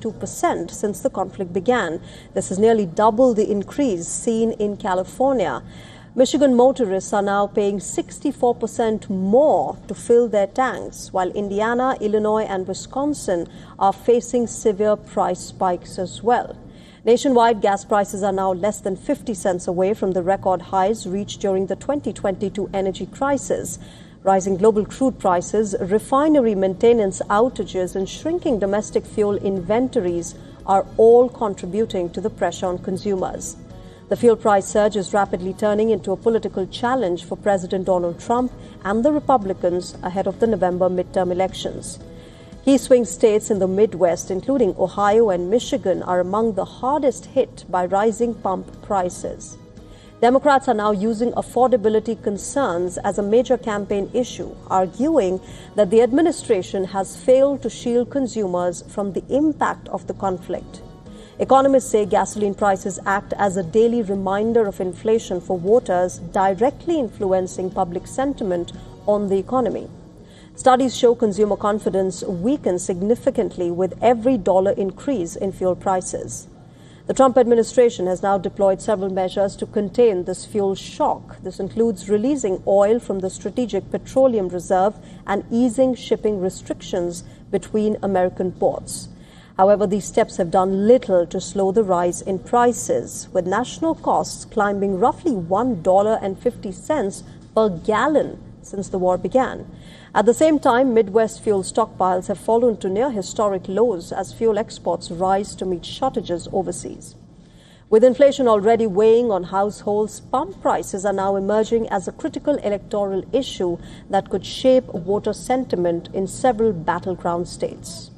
32% since the conflict began. This is nearly double the increase seen in California. Michigan motorists are now paying 64% more to fill their tanks, while Indiana, Illinois and Wisconsin are facing severe price spikes as well. Nationwide, gas prices are now less than 50 cents away from the record highs reached during the 2022 energy crisis. Rising global crude prices, refinery maintenance outages and shrinking domestic fuel inventories are all contributing to the pressure on consumers. The fuel price surge is rapidly turning into a political challenge for President Donald Trump and the Republicans ahead of the November midterm elections. Key swing states in the Midwest, including Ohio and Michigan, are among the hardest hit by rising pump prices. Democrats are now using affordability concerns as a major campaign issue, arguing that the administration has failed to shield consumers from the impact of the conflict. Economists say gasoline prices act as a daily reminder of inflation for voters, directly influencing public sentiment on the economy. Studies show consumer confidence weakens significantly with every dollar increase in fuel prices. The Trump administration has now deployed several measures to contain this fuel shock. This includes releasing oil from the Strategic Petroleum Reserve and easing shipping restrictions between American ports. However, these steps have done little to slow the rise in prices, with national costs climbing roughly $1.50 per gallon since the war began. At the same time, Midwest fuel stockpiles have fallen to near historic lows as fuel exports rise to meet shortages overseas. With inflation already weighing on households, pump prices are now emerging as a critical electoral issue that could shape voter sentiment in several battleground states.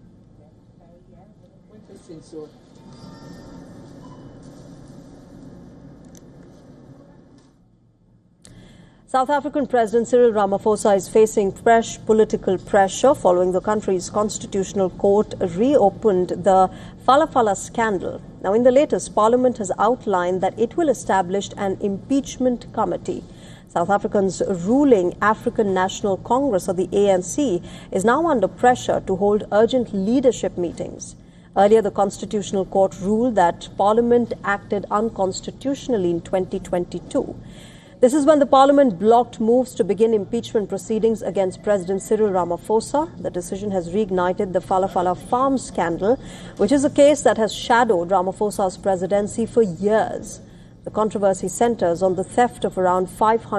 South African President Cyril Ramaphosa is facing fresh political pressure following the country's constitutional court reopened the Phala scandal. Now, in the latest, Parliament has outlined that it will establish an impeachment committee. South Africa's ruling African National Congress, or the ANC, is now under pressure to hold urgent leadership meetings. Earlier, the Constitutional Court ruled that Parliament acted unconstitutionally in 2022. This is when the Parliament blocked moves to begin impeachment proceedings against President Cyril Ramaphosa. The decision has reignited the Phala farm scandal, which is a case that has shadowed Ramaphosa's presidency for years. The controversy centers on the theft of around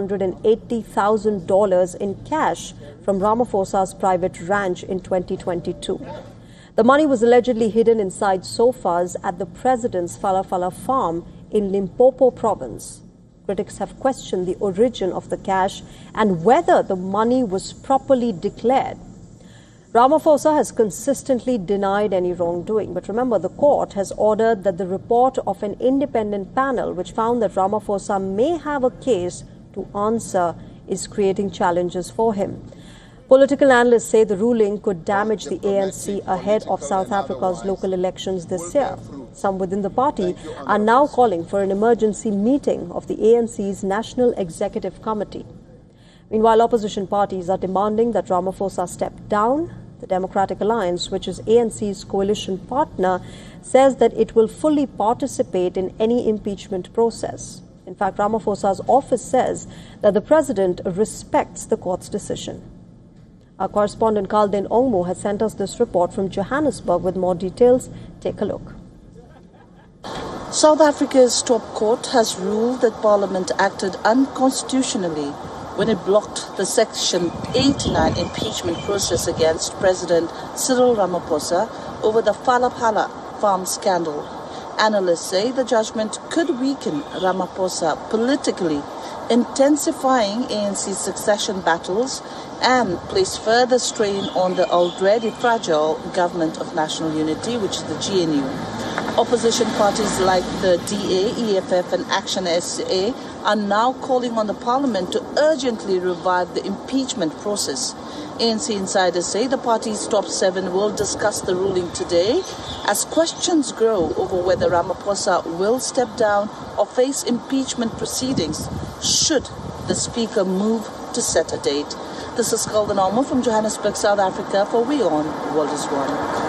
$580,000 in cash from Ramaphosa's private ranch in 2022. The money was allegedly hidden inside sofas at the president's Phala farm in Limpopo province. Critics have questioned the origin of the cash and whether the money was properly declared. Ramaphosa has consistently denied any wrongdoing. But remember, the court has ordered that the report of an independent panel, which found that Ramaphosa may have a case to answer, is creating challenges for him. Political analysts say the ruling could damage the ANC ahead of South Africa's local elections this year. Some within the party are now calling for an emergency meeting of the ANC's National Executive Committee. Meanwhile, opposition parties are demanding that Ramaphosa step down. The Democratic Alliance, which is ANC's coalition partner, says that it will fully participate in any impeachment process. In fact, Ramaphosa's office says that the president respects the court's decision. Our correspondent Kalden Ongmo has sent us this report from Johannesburg with more details. Take a look. South Africa's top court has ruled that Parliament acted unconstitutionally when it blocked the Section 89 impeachment process against President Cyril Ramaphosa over the Phala farm scandal. Analysts say the judgment could weaken Ramaphosa politically, intensifying ANC's succession battles and place further strain on the already fragile Government of National Unity, which is the GNU. Opposition parties like the DA, EFF and Action SA are now calling on the Parliament to urgently revive the impeachment process. ANC insiders say the party's top seven will discuss the ruling today as questions grow over whether Ramaphosa will step down or face impeachment proceedings should the Speaker move to set a date. This is Kalden Ongmo from Johannesburg, South Africa for WION World is One.